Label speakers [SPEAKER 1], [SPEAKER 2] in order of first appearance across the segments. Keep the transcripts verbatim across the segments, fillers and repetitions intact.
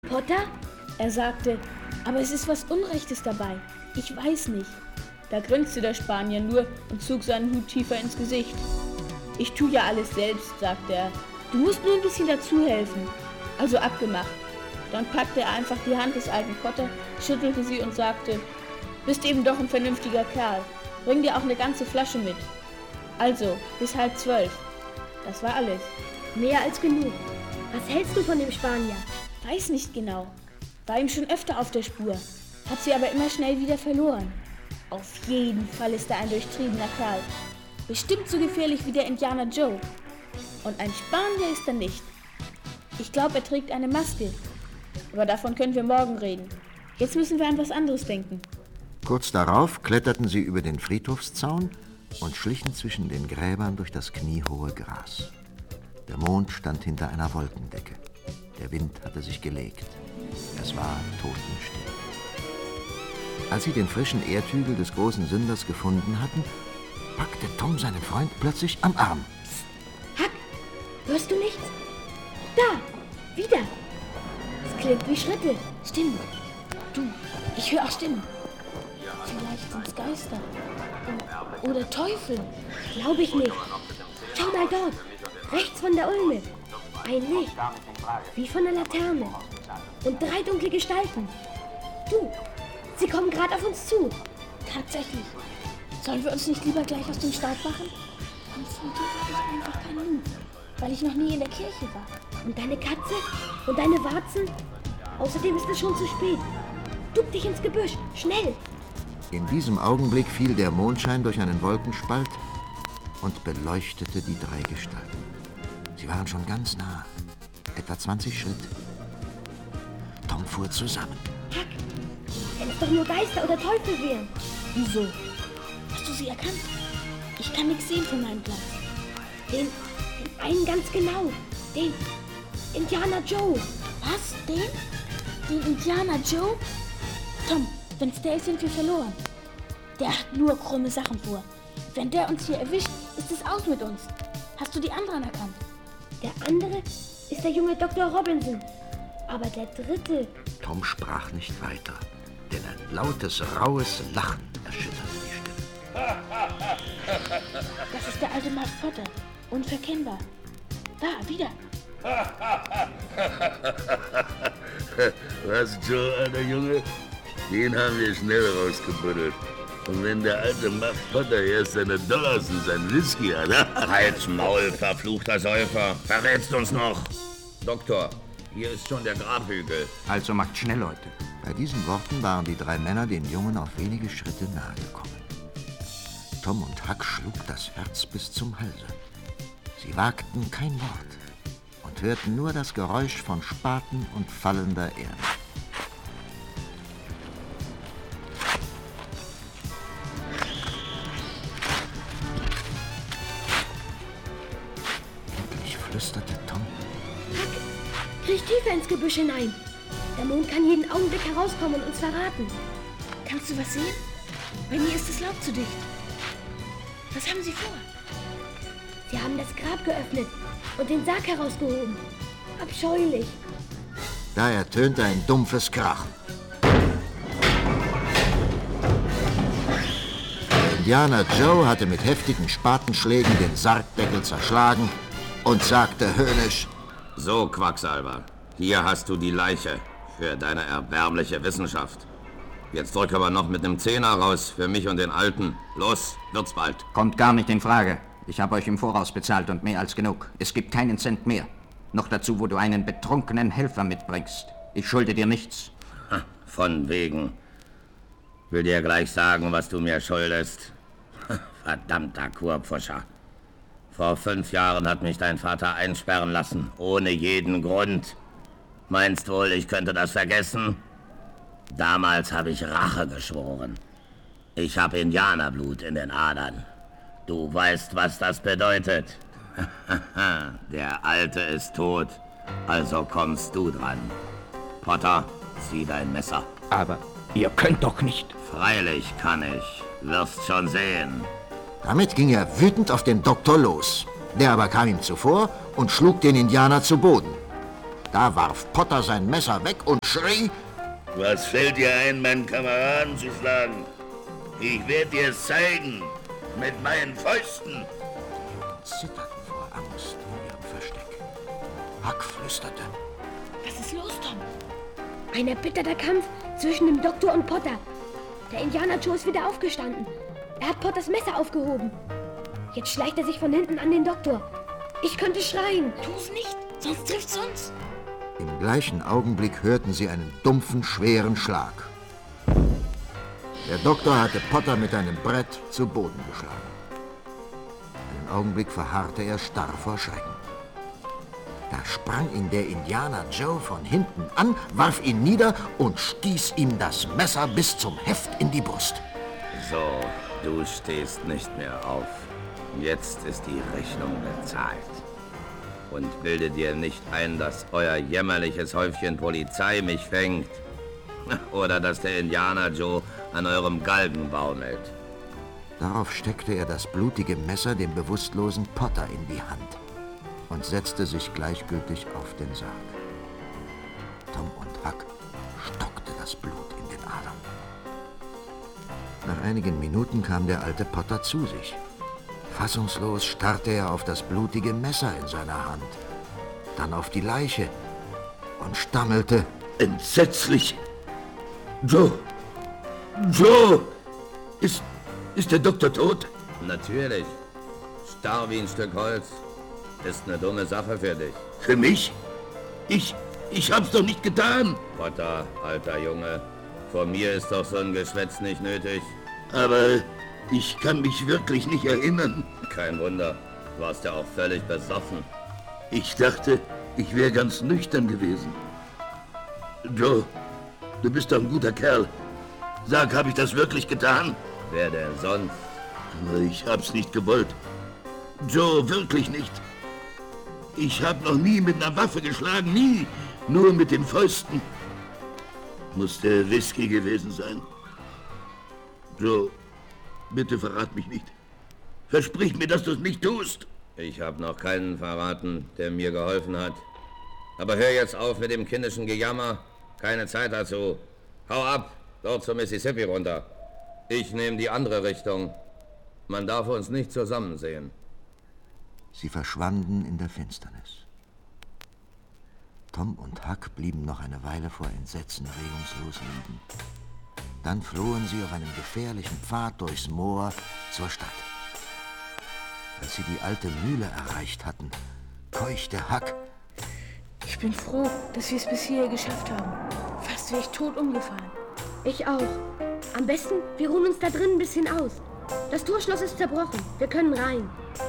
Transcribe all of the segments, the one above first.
[SPEAKER 1] Potter? Er sagte, aber es ist was Unrechtes dabei. Ich weiß nicht. Da grinste der Spanier nur und zog seinen Hut tiefer ins Gesicht. Ich tu ja alles selbst, sagte er. Du musst nur ein bisschen dazu helfen. Also abgemacht. Dann packte er einfach die Hand des alten Potter, schüttelte sie und sagte, bist eben doch ein vernünftiger Kerl. Bring dir auch eine ganze Flasche mit. Also, bis halb zwölf. Das war alles.
[SPEAKER 2] Mehr als genug. Was hältst du von dem Spanier?
[SPEAKER 1] Weiß nicht genau. War ihm schon öfter auf der Spur. Hat sie aber immer schnell wieder verloren. Auf jeden Fall ist er ein durchtriebener Kerl. Bestimmt so gefährlich wie der Indianer Joe. Und ein Spanier ist er nicht. Ich glaube, er trägt eine Maske. Aber davon können wir morgen reden. Jetzt müssen wir an was anderes denken.
[SPEAKER 3] Kurz darauf kletterten sie über den Friedhofszaun und schlichen zwischen den Gräbern durch das kniehohe Gras. Der Mond stand hinter einer Wolkendecke. Der Wind hatte sich gelegt. Es war totenstill. Als sie den frischen Erdhügel des großen Sünders gefunden hatten, packte Tom seinen Freund plötzlich am Arm.
[SPEAKER 2] Psst. Huck, hörst du nichts? Da, wieder. Es klingt wie Schritte.
[SPEAKER 1] Stimmen. Du, ich höre auch Stimmen. Vielleicht sind es Geister. Oder Teufel.
[SPEAKER 2] Glaube ich nicht. Schau mal dort, rechts von der Ulme. Ein Licht, wie von einer Laterne. Und drei dunkle Gestalten. Du, sie kommen gerade auf uns zu.
[SPEAKER 1] Tatsächlich. Sollen wir uns nicht lieber gleich aus dem Staub machen? Und von dir habe ich einfach keinen Mut, weil ich noch nie in der Kirche war.
[SPEAKER 2] Und deine Katze? Und deine Warzen? Außerdem ist es schon zu spät. Duck dich ins Gebüsch, schnell!
[SPEAKER 3] In diesem Augenblick fiel der Mondschein durch einen Wolkenspalt und beleuchtete die drei Gestalten. Sie waren schon ganz nah, etwa zwanzig Schritt. Tom fuhr zusammen.
[SPEAKER 2] Huck, wenn es doch nur Geister oder Teufel wären.
[SPEAKER 1] Wieso? Hast du sie erkannt? Ich kann nichts sehen von meinem Platz.
[SPEAKER 2] Den, den einen ganz genau. Den Indianer Joe.
[SPEAKER 1] Was? Den? Den Indianer Joe? Tom, wenn's der ist, sind wir verloren. Der hat nur krumme Sachen vor. Wenn der uns hier erwischt, ist es aus mit uns. Hast du die anderen erkannt?
[SPEAKER 2] Der andere ist der junge Doktor Robinson. Aber der dritte...
[SPEAKER 3] Tom sprach nicht weiter, denn ein lautes, rauhes Lachen erschütterte die Stimme.
[SPEAKER 1] Das ist der alte Muff Potter. Unverkennbar. Da, wieder.
[SPEAKER 4] Was, Joe, alter Junge? Den haben wir schnell rausgebuddelt. Und wenn der alte Muff Potter erst seine Dollars und sein Whisky hat...
[SPEAKER 5] Halt's Maul, verfluchter Säufer. Verrätst uns noch. Doktor, hier ist schon der Grabhügel.
[SPEAKER 6] Also macht schnell, Leute.
[SPEAKER 3] Bei diesen Worten waren die drei Männer den Jungen auf wenige Schritte nahe gekommen. Tom und Huck schlug das Herz bis zum Halse. Sie wagten kein Wort und hörten nur das Geräusch von Spaten und fallender Erde. Endlich flüsterte Tom.
[SPEAKER 2] Huck, kriech tiefer ins Gebüsch hinein. Der Mond kann jeden Augenblick herauskommen und uns verraten.
[SPEAKER 1] Kannst du was sehen? Bei mir ist das Laub zu dicht. Was haben Sie vor?
[SPEAKER 2] Sie haben das Grab geöffnet und den Sarg herausgehoben. Abscheulich.
[SPEAKER 3] Da ertönte ein dumpfes Krachen. Der Indianer Joe hatte mit heftigen Spatenschlägen den Sargdeckel zerschlagen und sagte höhnisch:
[SPEAKER 5] So, Quacksalber, hier hast du die Leiche für deine erbärmliche Wissenschaft. Jetzt drück aber noch mit nem Zehner raus für mich und den Alten. Los, wird's bald.
[SPEAKER 6] Kommt gar nicht in Frage. Ich habe euch im Voraus bezahlt und mehr als genug. Es gibt keinen Cent mehr. Noch dazu, wo du einen betrunkenen Helfer mitbringst. Ich schulde dir nichts.
[SPEAKER 5] Von wegen. Will dir gleich sagen, was du mir schuldest. Verdammter Kurpfuscher. Vor fünf Jahren hat mich dein Vater einsperren lassen, ohne jeden Grund. Meinst wohl, ich könnte das vergessen? Damals habe ich Rache geschworen. Ich habe Indianerblut in den Adern. Du weißt, was das bedeutet. Der Alte ist tot, also kommst du dran. Potter, zieh dein Messer.
[SPEAKER 6] Aber ihr könnt doch nicht.
[SPEAKER 5] Freilich kann ich. Wirst schon sehen.
[SPEAKER 3] Damit ging er wütend auf den Doktor los. Der aber kam ihm zuvor und schlug den Indianer zu Boden. Da warf Potter sein Messer weg und schrie:
[SPEAKER 4] Was fällt dir ein, meinen Kameraden zu schlagen? Ich werde dir es zeigen. Mit meinen Fäusten.
[SPEAKER 3] Zitterten vor Angst in ihrem Versteck. Huck flüsterte:
[SPEAKER 1] Was ist los, Tom?
[SPEAKER 2] Ein erbitterter Kampf zwischen dem Doktor und Potter. Der Indianer Joe ist wieder aufgestanden. Er hat Potters Messer aufgehoben. Jetzt schleicht er sich von hinten an den Doktor. Ich könnte schreien.
[SPEAKER 1] Tu's nicht, sonst trifft's uns.
[SPEAKER 3] Im gleichen Augenblick hörten sie einen dumpfen, schweren Schlag. Der Doktor hatte Potter mit einem Brett zu Boden geschlagen. Einen Augenblick verharrte er starr vor Schrecken. Da sprang ihn der Indianer Joe von hinten an, warf ihn nieder und stieß ihm das Messer bis zum Heft in die Brust.
[SPEAKER 5] So, du stehst nicht mehr auf. Jetzt ist die Rechnung bezahlt. Und bilde dir nicht ein, dass euer jämmerliches Häufchen Polizei mich fängt. Oder dass der Indianer Joe an eurem Galgen baumelt.
[SPEAKER 3] Darauf steckte er das blutige Messer dem bewusstlosen Potter in die Hand und setzte sich gleichgültig auf den Sarg. Tom und Huck stockte das Blut in den Adern. Nach einigen Minuten kam der alte Potter zu sich. Fassungslos starrte er auf das blutige Messer in seiner Hand, dann auf die Leiche und stammelte:
[SPEAKER 4] Entsetzlich! Joe! Joe! Ist, ist der Doktor tot?
[SPEAKER 5] Natürlich. Starr wie ein Stück Holz. Ist eine dumme Sache für dich.
[SPEAKER 4] Für mich? Ich, ich hab's doch nicht getan.
[SPEAKER 5] Potter, alter Junge, vor mir ist doch so ein Geschwätz nicht nötig.
[SPEAKER 4] Aber ich kann mich wirklich nicht erinnern.
[SPEAKER 5] Kein Wunder, du warst ja auch völlig besoffen.
[SPEAKER 4] Ich dachte, ich wäre ganz nüchtern gewesen. Joe, du bist doch ein guter Kerl. Sag, habe ich das wirklich getan?
[SPEAKER 5] Wer denn sonst?
[SPEAKER 4] Ich hab's nicht gewollt. Joe, wirklich nicht. Ich hab noch nie mit einer Waffe geschlagen, nie. Nur mit den Fäusten. Muss der Whisky gewesen sein. Joe, bitte verrat mich nicht. Versprich mir, dass du es nicht tust.
[SPEAKER 5] Ich habe noch keinen verraten, der mir geholfen hat. Aber hör jetzt auf mit dem kindischen Gejammer. Keine Zeit dazu. Hau ab, dort zum Mississippi runter. Ich nehme die andere Richtung. Man darf uns nicht zusammen sehen.
[SPEAKER 3] Sie verschwanden in der Finsternis. Tom und Huck blieben noch eine Weile vor Entsetzen regungslos liegen. Dann flohen sie auf einem gefährlichen Pfad durchs Moor zur Stadt. Als sie die alte Mühle erreicht hatten, keuchte Huck:
[SPEAKER 1] Ich bin froh, dass wir es bis hierher geschafft haben. Fast wäre ich tot umgefallen.
[SPEAKER 2] Ich auch. Am besten, wir ruhen uns da drin ein bisschen aus. Das Torschloss ist zerbrochen. Wir können rein.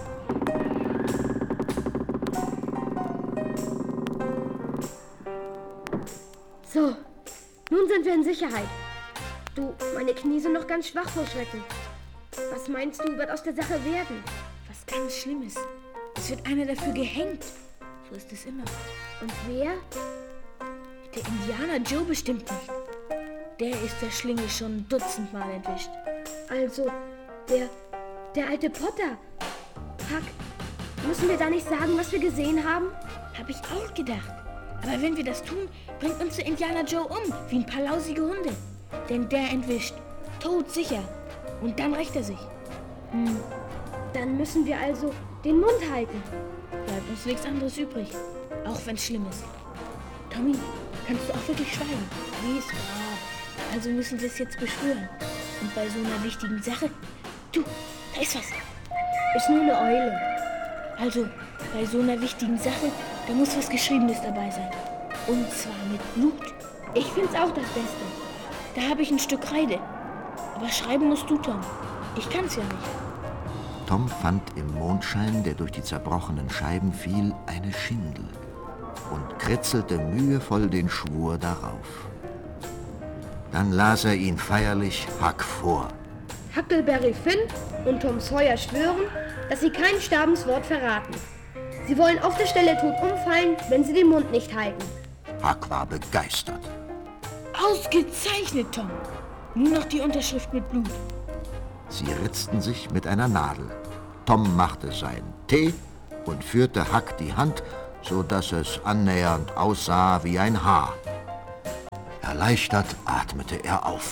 [SPEAKER 2] So, nun sind wir in Sicherheit. Du, meine Knie sind noch ganz schwach vor Schrecken. Was meinst du, wird aus der Sache werden?
[SPEAKER 1] Was ganz Schlimmes. Es wird einer dafür gehängt. So ist es immer.
[SPEAKER 2] Und wer?
[SPEAKER 1] Der Indianer Joe bestimmt nicht. Der ist der Schlinge schon dutzendmal entwischt.
[SPEAKER 2] Also, der, der alte Potter. Huck, müssen wir da nicht sagen, was wir gesehen haben?
[SPEAKER 1] Hab ich auch gedacht. Aber wenn wir das tun, bringt uns der Indianer Joe um, wie ein paar lausige Hunde. Denn der entwischt. Tot sicher. Und dann rächt er sich.
[SPEAKER 2] Hm. Dann müssen wir also den Mund halten.
[SPEAKER 1] Bleibt uns nichts anderes übrig. Auch wenn's schlimm ist. Tommy, kannst du auch wirklich schweigen? Wie ist wahr? Also müssen wir es jetzt beschwören. Und bei so einer wichtigen Sache... Du, da ist was.
[SPEAKER 2] Ist nur eine Eule.
[SPEAKER 1] Also, bei so einer wichtigen Sache, da muss was Geschriebenes dabei sein. Und zwar mit Blut.
[SPEAKER 2] Ich find's auch das Beste.
[SPEAKER 1] Da habe ich ein Stück Kreide. Aber schreiben musst du, Tom. Ich kann's ja nicht.
[SPEAKER 3] Tom fand im Mondschein, der durch die zerbrochenen Scheiben fiel, eine Schindel und kritzelte mühevoll den Schwur darauf. Dann las er ihn feierlich Huck vor.
[SPEAKER 2] Huckleberry Finn und Tom Sawyer schwören, dass sie kein Sterbenswort verraten. Sie wollen auf der Stelle tot umfallen, wenn sie den Mund nicht halten.
[SPEAKER 3] Huck war begeistert.
[SPEAKER 1] Ausgezeichnet, Tom. Nur noch die Unterschrift mit Blut.
[SPEAKER 3] Sie ritzten sich mit einer Nadel. Tom machte seinen Tee und führte Huck die Hand so dass es annähernd aussah wie ein Haar. Erleichtert atmete er auf.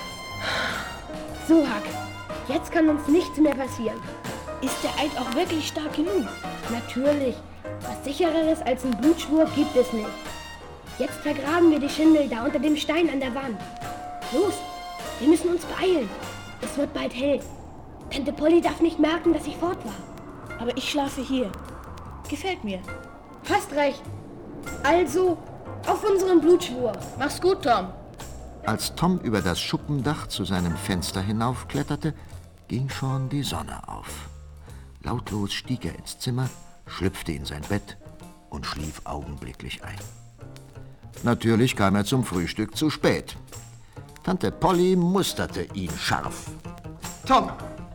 [SPEAKER 2] So, Huck, jetzt kann uns nichts mehr passieren.
[SPEAKER 1] Ist der Eid auch wirklich stark genug?
[SPEAKER 2] Natürlich. Was Sichereres als ein Blutschwur gibt es nicht. Jetzt vergraben wir die Schindel da unter dem Stein an der Wand. Los, wir müssen uns beeilen. Es wird bald hell. Tante Polly darf nicht merken, dass ich fort war.
[SPEAKER 1] Aber ich schlafe hier. Gefällt mir.
[SPEAKER 2] Hast recht. Also, auf unseren Blutschwur.
[SPEAKER 1] Mach's gut, Tom.
[SPEAKER 3] Als Tom über das Schuppendach zu seinem Fenster hinaufkletterte, ging schon die Sonne auf. Lautlos stieg er ins Zimmer, schlüpfte in sein Bett und schlief augenblicklich ein. Natürlich kam er zum Frühstück zu spät. Tante Polly musterte ihn scharf.
[SPEAKER 7] Tom,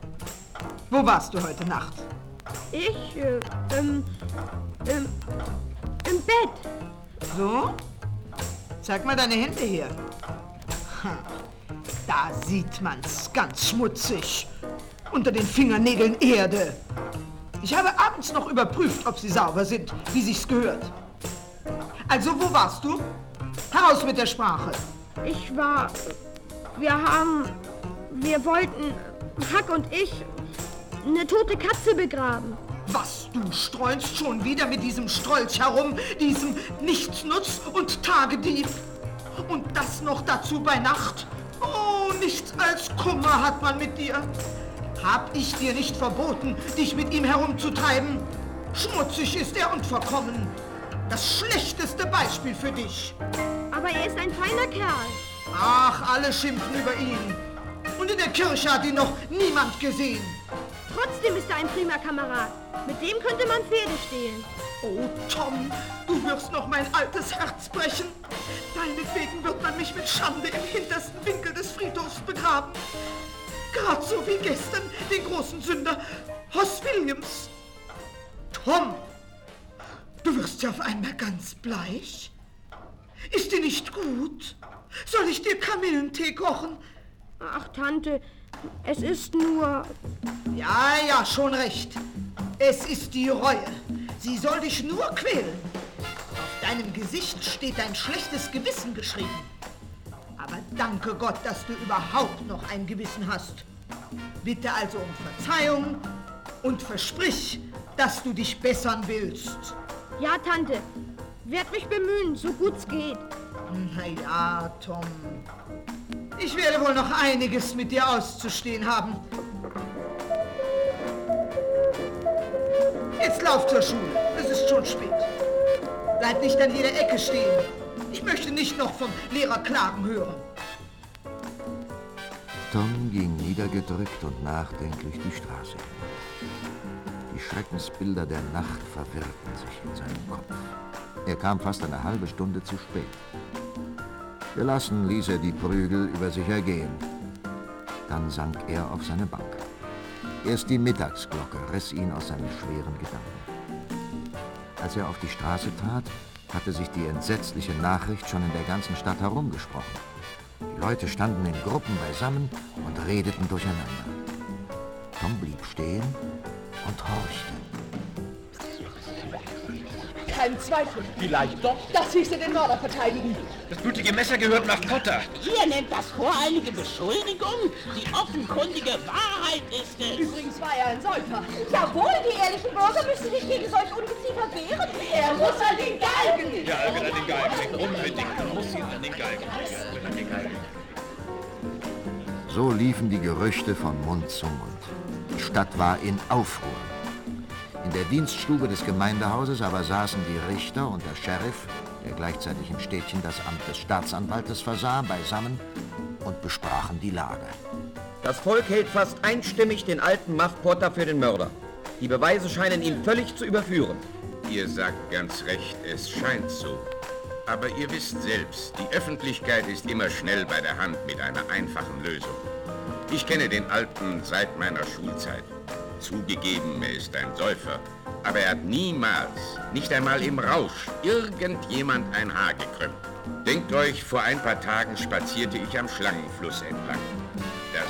[SPEAKER 7] wo warst du heute Nacht?
[SPEAKER 2] Ich, äh, ähm, ähm, im Bett.
[SPEAKER 7] So? Zeig mal deine Hände her. Ha, da sieht man's ganz schmutzig. Unter den Fingernägeln Erde. Ich habe abends noch überprüft, ob sie sauber sind, wie sich's gehört. Also, wo warst du? Heraus mit der Sprache.
[SPEAKER 2] Ich war, wir haben, wir wollten, Huck und ich, eine tote Katze begraben.
[SPEAKER 7] Was, du streunst schon wieder mit diesem Strolch herum, diesem Nichtsnutz und Tagedieb? Und das noch dazu bei Nacht? Oh, nichts als Kummer hat man mit dir. Hab ich dir nicht verboten, dich mit ihm herumzutreiben? Schmutzig ist er und verkommen. Das schlechteste Beispiel für dich.
[SPEAKER 2] Aber er ist ein feiner Kerl.
[SPEAKER 7] Ach, alle schimpfen über ihn. Und in der Kirche hat ihn noch niemand gesehen.
[SPEAKER 2] Trotzdem ist er ein prima Kamerad. Mit dem könnte man Pferde stehlen.
[SPEAKER 7] Oh, Tom, du wirst noch mein altes Herz brechen. Deinetwegen wird man mich mit Schande im hintersten Winkel des Friedhofs begraben. Gerade so wie gestern den großen Sünder Hoss Williams. Tom, du wirst ja auf einmal ganz bleich. Ist dir nicht gut? Soll ich dir Kamillentee kochen?
[SPEAKER 2] Ach, Tante, es ist nur...
[SPEAKER 7] Ja, ja, schon recht. Es ist die Reue. Sie soll dich nur quälen. Auf deinem Gesicht steht dein schlechtes Gewissen geschrieben. Aber danke Gott, dass du überhaupt noch ein Gewissen hast. Bitte also um Verzeihung und versprich, dass du dich bessern willst.
[SPEAKER 2] Ja, Tante, werd mich bemühen, so gut's geht.
[SPEAKER 7] Na ja, Tom. Ich werde wohl noch einiges mit dir auszustehen haben. Jetzt lauf zur Schule, es ist schon spät. Bleib nicht an jeder Ecke stehen. Ich möchte nicht noch vom Lehrer klagen hören.
[SPEAKER 3] Tom ging niedergedrückt und nachdenklich die Straße hinab. Die Schreckensbilder der Nacht verwirrten sich in seinem Kopf. Er kam fast eine halbe Stunde zu spät. Gelassen ließ er die Prügel über sich ergehen. Dann sank er auf seine Bank. Erst die Mittagsglocke riss ihn aus seinen schweren Gedanken. Als er auf die Straße trat, hatte sich die entsetzliche Nachricht schon in der ganzen Stadt herumgesprochen. Die Leute standen in Gruppen beisammen und redeten durcheinander. Tom blieb stehen und horchte.
[SPEAKER 8] Kein Zweifel. Vielleicht doch, dass hieße den Mörder verteidigen.
[SPEAKER 9] Das blutige Messer gehört nach Potter.
[SPEAKER 10] Ihr nennt das voreilige Beschuldigung? Die offenkundige Wahrheit ist es.
[SPEAKER 8] Übrigens war er ein Säufer.
[SPEAKER 11] Jawohl, die ehrlichen Bürger müssen sich gegen solch Ungeziefer wehren. Er muss an den Galgen.
[SPEAKER 9] Ja, er will an den Galgen. Den Unbedingten muss ihn an den Galgen. Er will an den Galgen.
[SPEAKER 3] So liefen die Gerüchte von Mund zu Mund. Die Stadt war in Aufruhr. In der Dienststube des Gemeindehauses aber saßen die Richter und der Sheriff, der gleichzeitig im Städtchen das Amt des Staatsanwaltes versah, beisammen und besprachen die Lage.
[SPEAKER 12] Das Volk hält fast einstimmig den alten Muff Potter für den Mörder. Die Beweise scheinen ihn völlig zu überführen.
[SPEAKER 5] Ihr sagt ganz recht, es scheint so. Aber ihr wisst selbst, die Öffentlichkeit ist immer schnell bei der Hand mit einer einfachen Lösung. Ich kenne den Alten seit meiner Schulzeit. Zugegeben, er ist ein Säufer, aber er hat niemals, nicht einmal im Rausch, irgendjemand ein Haar gekrümmt. Denkt euch, vor ein paar Tagen spazierte ich am Schlangenfluss entlang. Das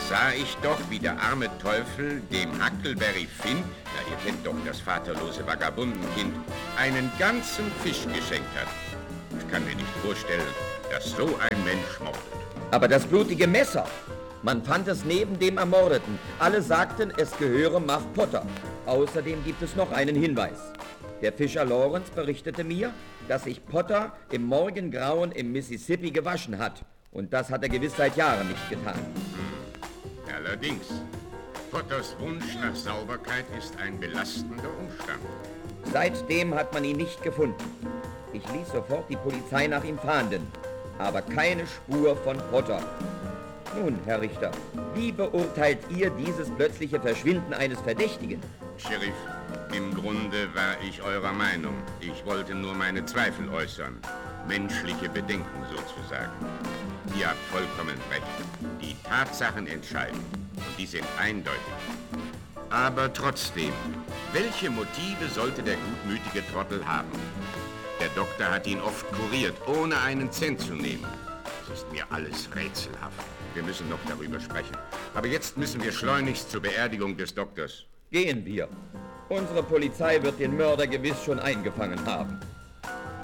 [SPEAKER 13] sah ich doch, wie der arme Teufel dem Huckleberry Finn, na, ihr kennt doch das vaterlose Vagabundenkind, einen ganzen Fisch geschenkt hat. Ich kann mir nicht vorstellen, dass so ein Mensch mordet.
[SPEAKER 12] Aber das blutige Messer, man fand es neben dem Ermordeten. Alle sagten, es gehöre Muff Potter. Außerdem gibt es noch einen Hinweis. Der Fischer Lawrence berichtete mir, dass sich Potter im Morgengrauen im Mississippi gewaschen hat. Und das hat er gewiss seit Jahren nicht getan.
[SPEAKER 13] Hm. Allerdings, Potters Wunsch nach Sauberkeit ist ein belastender Umstand.
[SPEAKER 12] Seitdem hat man ihn nicht gefunden. Ich ließ sofort die Polizei nach ihm fahnden. Aber keine Spur von Potter. Nun, Herr Richter, wie beurteilt ihr dieses plötzliche Verschwinden eines Verdächtigen?
[SPEAKER 13] Sheriff, im Grunde war ich eurer Meinung. Ich wollte nur meine Zweifel äußern. Menschliche Bedenken sozusagen. Ihr habt vollkommen recht. Die Tatsachen entscheiden. Und die sind eindeutig. Aber trotzdem, welche Motive sollte der gutmütige Trottel haben? Der Doktor hat ihn oft kuriert, ohne einen Cent zu nehmen. Das ist mir alles rätselhaft. Wir müssen noch darüber sprechen. Aber jetzt müssen wir schleunigst zur Beerdigung des Doktors.
[SPEAKER 12] Gehen wir. Unsere Polizei wird den Mörder gewiss schon eingefangen haben.